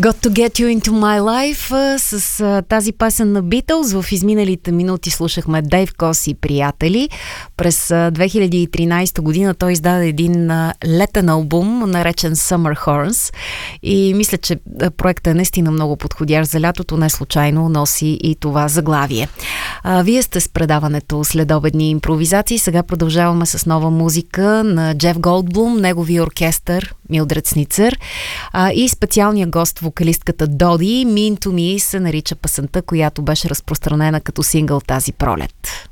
Got to get you into my life с тази песен на Beatles. В изминалите минути слушахме Дейв Кос и приятели. През 2013 година той издаде един летен албум, наречен Summer Horns. И мисля, че проектът е наистина много подходящ за лятото. Не случайно носи и това заглавие. Вие сте с предаването Следобедни импровизации. Сега продължаваме с нова музика на Джеф Голдблум, неговия оркестър Милдред Сницър и специалния гост, вокалистката Доди. Mean to Me се нарича песента, която беше разпространена като сингъл тази пролет.